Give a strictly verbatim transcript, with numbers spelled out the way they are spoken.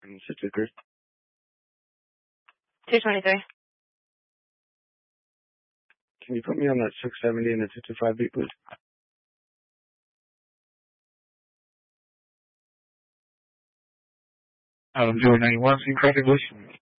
And it's a ticker. two twenty-three. Can you put me on that six seventy and the two twenty-five beat, please? I'm doing ninety-one, congratulations.